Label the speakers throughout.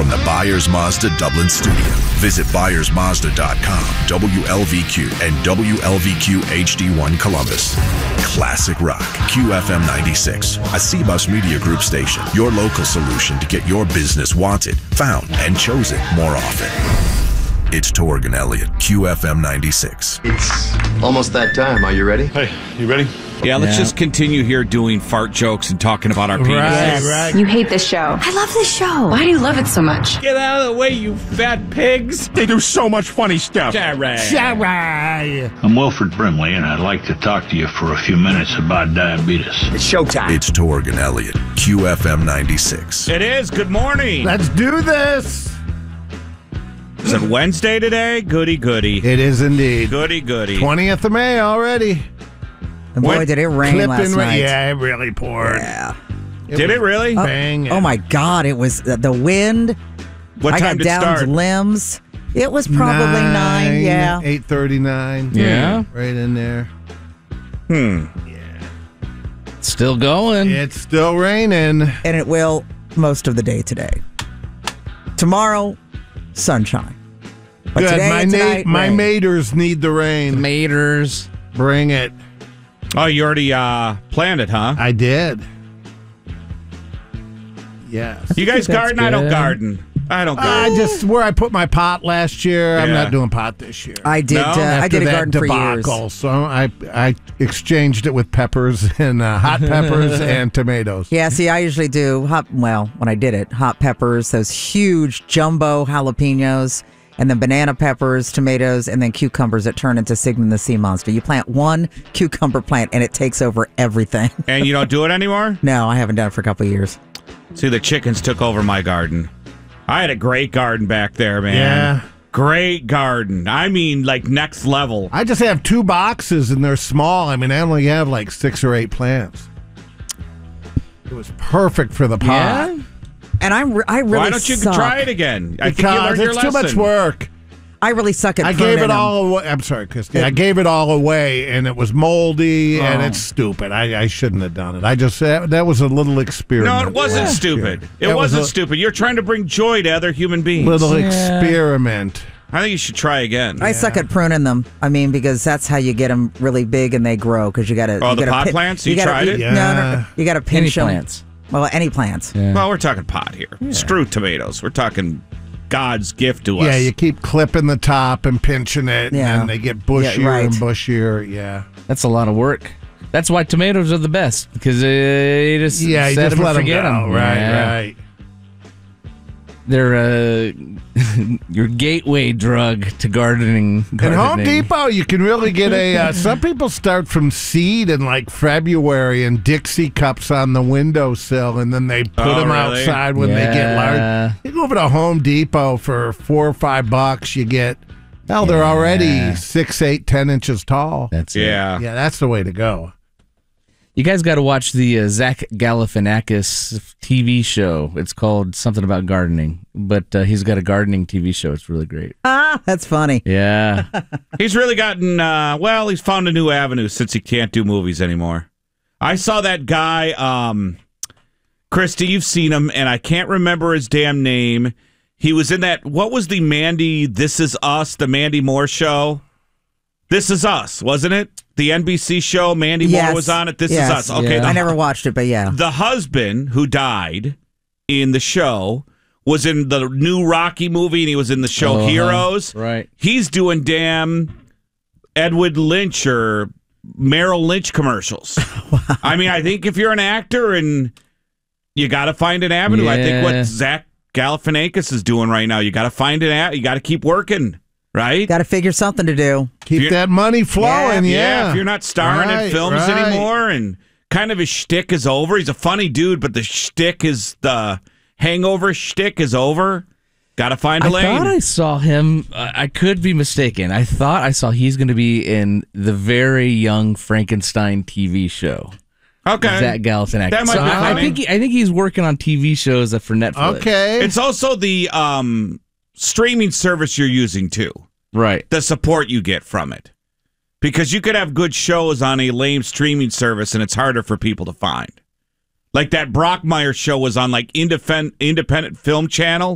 Speaker 1: from the Byers Mazda Dublin studio. Visit ByersMazda.com, WLVQ, and WLVQ HD1 Columbus. Classic Rock, QFM 96, a C-Bus Media Group station. Your local solution to get your business wanted, found, and chosen more often. It's Torg and Elliott, QFM 96.
Speaker 2: It's almost that time. Are you ready?
Speaker 3: Hey, you ready?
Speaker 4: Yeah, let's just continue here doing fart jokes and talking about our penises.
Speaker 5: Right.
Speaker 6: You hate this show.
Speaker 5: I love this show.
Speaker 6: Why do you love it so much?
Speaker 4: Get out of the way, you fat pigs.
Speaker 3: They do so much funny stuff.
Speaker 4: Jerry.
Speaker 7: I'm Wilford Brimley, and I'd like to talk to you for a few minutes about diabetes.
Speaker 2: It's showtime.
Speaker 1: It's Torg and Elliott, QFM 96.
Speaker 4: It is. Good morning.
Speaker 3: Let's do this.
Speaker 4: Is it Wednesday today? Goody, goody.
Speaker 3: It is indeed.
Speaker 4: Goody, goody.
Speaker 3: 20th of May already.
Speaker 5: And boy, did it rain last night.
Speaker 3: Yeah, it really poured.
Speaker 5: Yeah.
Speaker 4: Did it really?
Speaker 3: Bang.
Speaker 5: Oh, my God. It was the wind.
Speaker 4: What
Speaker 5: I
Speaker 4: time
Speaker 5: got
Speaker 4: did it
Speaker 5: down
Speaker 4: start?
Speaker 5: limbs. It was probably 9, yeah.
Speaker 3: 8:39.
Speaker 4: Yeah?
Speaker 3: Right in there.
Speaker 8: Still going.
Speaker 3: It's still raining.
Speaker 5: And it will most of the day today. Tomorrow, sunshine. But
Speaker 3: Good.
Speaker 5: today
Speaker 3: My,
Speaker 5: and tonight,
Speaker 3: my
Speaker 5: rain.
Speaker 3: maters need the rain.
Speaker 8: Maters.
Speaker 3: Bring it.
Speaker 4: Oh, you already planned it, huh?
Speaker 3: I did. Yes.
Speaker 4: You guys
Speaker 8: That's
Speaker 4: garden? I don't
Speaker 8: good.
Speaker 4: garden. I don't
Speaker 3: I
Speaker 4: garden.
Speaker 3: just where I put my pot last year. I'm
Speaker 4: Yeah.
Speaker 3: not doing pot this year.
Speaker 5: I did.
Speaker 4: No?
Speaker 5: I did a
Speaker 3: that
Speaker 5: garden
Speaker 3: debacle,
Speaker 5: for years.
Speaker 3: so I exchanged it with peppers and hot peppers and tomatoes.
Speaker 5: Yeah, see, I usually do when I did it, hot peppers, those huge jumbo jalapenos, and then banana peppers, tomatoes, and then cucumbers that turn into Sigmund the Sea Monster. You plant one cucumber plant, and it takes over everything.
Speaker 4: And you don't do it anymore?
Speaker 5: No, I haven't done it for a couple of years.
Speaker 4: See, the chickens took over my garden. I had a great garden back there, man.
Speaker 3: Yeah.
Speaker 4: Great garden. I mean, like next level.
Speaker 3: I just have 2 boxes and they're small. I mean, I only have like 6 or 8 plants. It was perfect for the pot.
Speaker 8: Yeah?
Speaker 5: And I really
Speaker 4: Why don't you
Speaker 5: suck.
Speaker 4: try it again? I think you
Speaker 3: Because
Speaker 4: learned your
Speaker 3: it's too much
Speaker 4: lesson.
Speaker 3: work.
Speaker 5: I really suck at
Speaker 3: I
Speaker 5: pruning
Speaker 3: gave it
Speaker 5: them.
Speaker 3: all away. I'm sorry, Christy. I gave it all away, and it was moldy, and it's stupid. I shouldn't have done it. I just that was a little experiment.
Speaker 4: No, it wasn't stupid. It
Speaker 3: That
Speaker 4: wasn't
Speaker 3: was a
Speaker 4: stupid. You're trying to bring joy to other human beings.
Speaker 3: little experiment.
Speaker 4: I think you should try again.
Speaker 5: I suck at pruning them. I mean, because that's how you get them really big and they grow. Because you got to.
Speaker 4: Oh, the pot plants? You tried it?
Speaker 5: No. You got to pinch
Speaker 8: Any
Speaker 5: them.
Speaker 8: plants.
Speaker 5: Well, any plants.
Speaker 8: Yeah.
Speaker 4: Well, we're talking pot here. Screw tomatoes. We're talking God's gift to us.
Speaker 3: Yeah, you keep clipping the top and pinching it,
Speaker 5: Yeah.
Speaker 3: and they get bushier
Speaker 5: Yeah, right.
Speaker 3: and bushier. Yeah.
Speaker 8: That's a lot of work. That's why tomatoes are the best, because you just
Speaker 3: Yeah, you
Speaker 8: set
Speaker 3: just
Speaker 8: them
Speaker 3: let
Speaker 8: and
Speaker 3: them
Speaker 8: forget
Speaker 3: go.
Speaker 8: them.
Speaker 3: Right,
Speaker 8: Yeah.
Speaker 3: right.
Speaker 8: They're your gateway drug to gardening.
Speaker 3: At Home Depot, you can really get a. Some people start from seed in like February and Dixie cups on the windowsill, and then they put
Speaker 4: Oh,
Speaker 3: them
Speaker 4: really?
Speaker 3: outside when they get
Speaker 8: Yeah.
Speaker 3: large. You go over to Home Depot for $4 or $5, you get. Hell, they're already 6, 8, 10 inches tall.
Speaker 8: That's it.
Speaker 4: Yeah.
Speaker 3: Yeah, that's the way to go.
Speaker 8: You guys got to watch the Zach Galifianakis TV show. It's called something about gardening, but he's got a gardening TV show. It's really great.
Speaker 5: Ah, that's funny.
Speaker 8: Yeah.
Speaker 4: He's really gotten, he's found a new avenue since he can't do movies anymore. I saw that guy, Christy, you've seen him, and I can't remember his damn name. He was in that, what was the This Is Us, the Mandy Moore show? This Is Us, wasn't it? The NBC show, Mandy Moore was on it. This Is Us. Okay,
Speaker 8: Yeah.
Speaker 5: I never watched it, but yeah.
Speaker 4: The husband who died in the show was in the new Rocky movie, and he was in the show Heroes.
Speaker 8: Right.
Speaker 4: He's doing damn Edward Lynch or Merrill Lynch commercials. I mean, I think if you're an actor and you got to find an avenue, I think what Zach Galifianakis is doing right now, you got to find an you got to keep working, right?
Speaker 5: Got to figure something to do.
Speaker 3: Keep that money flowing, yeah.
Speaker 4: If you're not starring in films anymore and kind of his shtick is over, he's a funny dude, but the shtick is the hangover shtick is over. Got to find a lane.
Speaker 8: I thought I saw him. I could be mistaken. I thought I saw he's going to be in the very young Frankenstein TV show.
Speaker 4: Okay.
Speaker 8: Zach Galifianakis.
Speaker 4: That might be funny.
Speaker 8: I think he's working on TV shows for Netflix.
Speaker 3: Okay.
Speaker 4: It's also the streaming service you're using too.
Speaker 8: Right.
Speaker 4: The support you get from it. Because you could have good shows on a lame streaming service and it's harder for people to find. Like that Brockmire show was on like independent film channel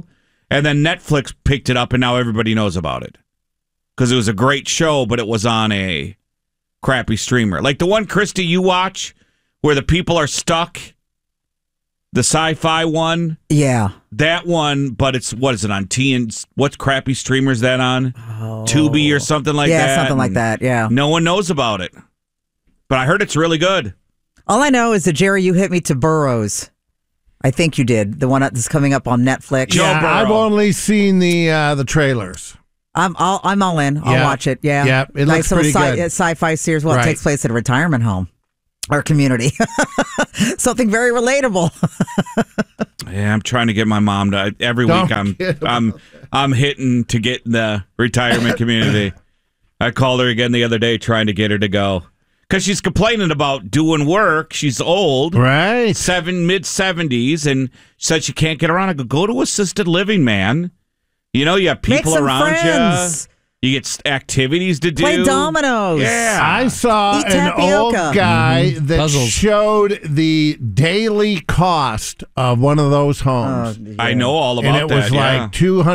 Speaker 4: And then Netflix picked it up, and now everybody knows about it. Because it was a great show, but it was on a crappy streamer. Like the one, Christy, you watch, where the people are stuck. The sci-fi one.
Speaker 5: Yeah.
Speaker 4: That one, but what is it on what crappy streamer is that on? Tubi or something like that?
Speaker 5: Yeah, something like that, yeah.
Speaker 4: No one knows about it. But I heard it's really good.
Speaker 5: All I know is that, Jerry, you hit me to Burroughs. I think you did. The one that's coming up on Netflix.
Speaker 3: Yeah, I've only seen the trailers.
Speaker 5: I'm all in. I'll watch it. Yeah.
Speaker 3: Yeah, it looks pretty good.
Speaker 5: Sci-fi series. Well, it takes place at a retirement home or community. Something very relatable.
Speaker 4: Yeah, I'm trying to get my mom to every week. I'm hitting to get in the retirement community. I called her again the other day trying to get her to go. Because she's complaining about doing work. She's old.
Speaker 3: Right.
Speaker 4: Mid-70s. And said she can't get around. I go to assisted living, man. You know, you have people around
Speaker 5: friends.
Speaker 4: You. You get activities to do.
Speaker 5: Play dominoes.
Speaker 4: Yeah.
Speaker 3: I saw an old guy that showed the daily cost of one of those homes.
Speaker 4: I know all about that.
Speaker 3: And it was like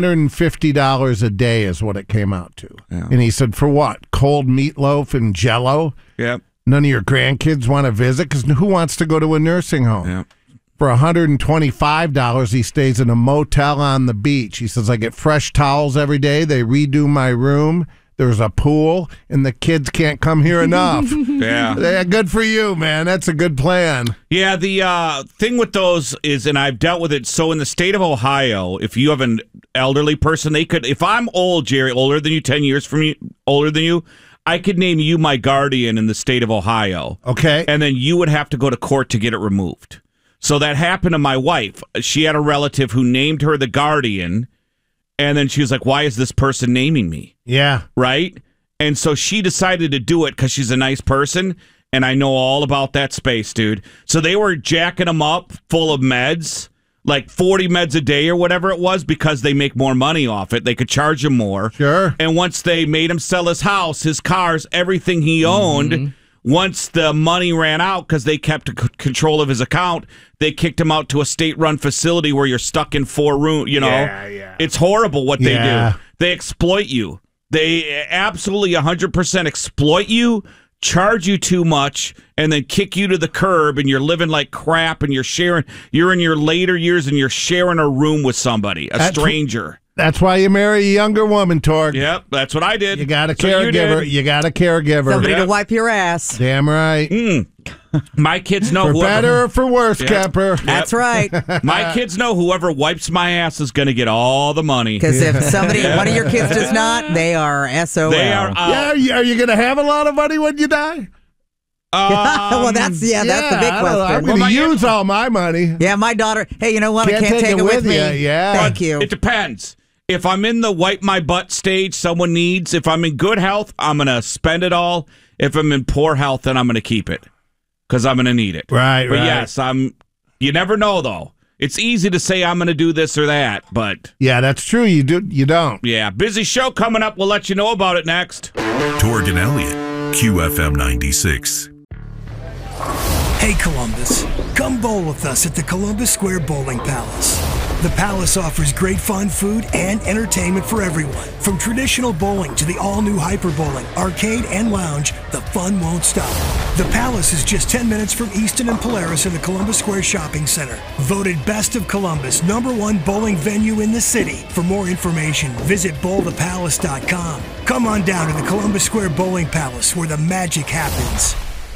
Speaker 3: $250 a day is what it came out to.
Speaker 4: Yeah.
Speaker 3: And he said, for what? Cold meatloaf and Jell-O?
Speaker 4: Yep.
Speaker 3: None of your grandkids want to visit? Because who wants to go to a nursing home?
Speaker 4: Yep.
Speaker 3: For $125, he stays in a motel on the beach. He says, I get fresh towels every day. They redo my room. There's a pool, and the kids can't come here enough.
Speaker 4: Yeah.
Speaker 3: Good for you, man. That's a good plan.
Speaker 4: Yeah, the thing with those is, and I've dealt with it, so in the state of Ohio, if you have an elderly person, they could, if I'm old, Jerry, older than you, 10 years from you, older than you, I could name you my guardian in the state of Ohio.
Speaker 3: Okay.
Speaker 4: And then you would have to go to court to get it removed. So that happened to my wife. She had a relative who named her the guardian, and then she was like, why is this person naming me?
Speaker 3: Yeah.
Speaker 4: Right? And so she decided to do it because she's a nice person, and I know all about that space, dude. So they were jacking them up full of meds, like 40 meds a day or whatever it was, because they make more money off it. They could charge him more.
Speaker 3: Sure.
Speaker 4: And once they made him sell his house, his cars, everything he owned, once the money ran out because they kept control of his account, they kicked him out to a state-run facility where you're stuck in 4 rooms. You know, It's horrible what they do. They exploit you. They absolutely 100% exploit you, charge you too much, and then kick you to the curb, and you're living like crap, and you're in your later years, and you're sharing a room with somebody, a stranger.
Speaker 3: That's why you marry a younger woman, Torg.
Speaker 4: Yep, that's what I did.
Speaker 3: You got a caregiver. You got a caregiver.
Speaker 5: Somebody to wipe your ass.
Speaker 3: Damn right.
Speaker 4: My kids know
Speaker 3: for better or for worse, Kemper.
Speaker 5: That's right.
Speaker 4: My kids know whoever wipes my ass is going to get all the money.
Speaker 5: Because if one of your kids does not, they are SOL.
Speaker 4: They are out.
Speaker 3: Yeah, are you going to have a lot of money when you die?
Speaker 5: Well, that's the big question.
Speaker 3: I'm going to use all my money.
Speaker 5: Yeah, my daughter. Hey, you know what? I can't take it with me.
Speaker 3: Yeah.
Speaker 5: Thank you.
Speaker 4: It depends. If I'm in the wipe my butt stage someone needs, if I'm in good health, I'm going to spend it all. If I'm in poor health, then I'm going to keep it because I'm going to need it.
Speaker 3: Right,
Speaker 4: but yes, you never know, though. It's easy to say I'm going to do this or that, but...
Speaker 3: Yeah, that's true. You don't.
Speaker 4: Yeah, busy show coming up. We'll let you know about it next.
Speaker 1: Torg and Elliott, QFM 96.
Speaker 9: Hey, Columbus. Come bowl with us at the Columbus Square Bowling Palace. The Palace offers great fun, food, and entertainment for everyone. From traditional bowling to the all-new hyper bowling, arcade, and lounge, the fun won't stop. The Palace is just 10 minutes from Easton and Polaris in the Columbus Square Shopping Center. Voted Best of Columbus, #1 bowling venue in the city. For more information, visit bowlthepalace.com. Come on down to the Columbus Square Bowling Palace where the magic happens.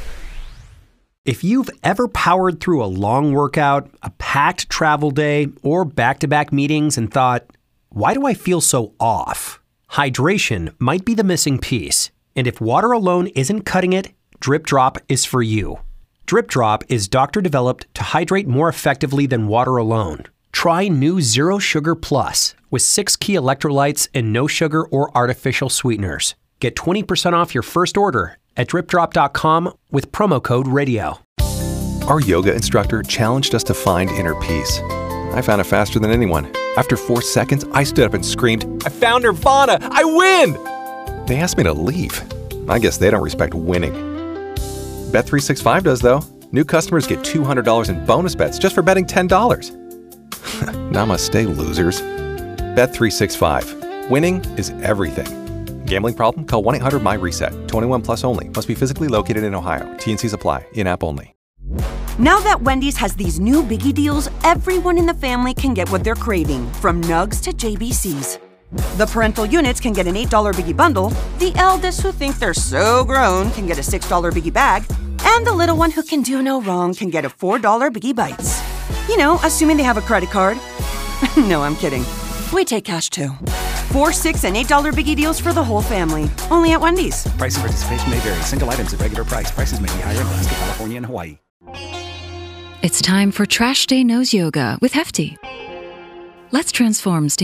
Speaker 10: If you've ever powered through a long workout, a packed travel day, or back-to-back meetings and thought, why do I feel so off? Hydration might be the missing piece. And if water alone isn't cutting it, Drip Drop is for you. Drip Drop is doctor-developed to hydrate more effectively than water alone. Try new Zero Sugar Plus with 6 key electrolytes and no sugar or artificial sweeteners. Get 20% off your first order at dripdrop.com with promo code RADIO.
Speaker 11: Our yoga instructor challenged us to find inner peace. I found it faster than anyone. After 4 seconds, I stood up and screamed, I found Nirvana! I win! They asked me to leave. I guess they don't respect winning. Bet365 does, though. New customers get $200 in bonus bets just for betting $10. Namaste, losers. Bet365. Winning is everything. Gambling problem? Call 1-800-MY-RESET. 21 plus only. Must be physically located in Ohio. T&Cs apply. In-app only.
Speaker 12: Now that Wendy's has these new biggie deals, everyone in the family can get what they're craving, from nugs to JBCs. The parental units can get an $8 biggie bundle, the eldest who think they're so grown can get a $6 biggie bag, and the little one who can do no wrong can get a $4 biggie bites. You know, assuming they have a credit card. No, I'm kidding. We take cash too. 4, 6, and $8 biggie deals for the whole family. Only at Wendy's.
Speaker 13: Price and participation may vary. Single items at regular price. Prices may be higher in Alaska, California, and Hawaii.
Speaker 14: It's time for Trash Day Nose Yoga with Hefty. Let's transform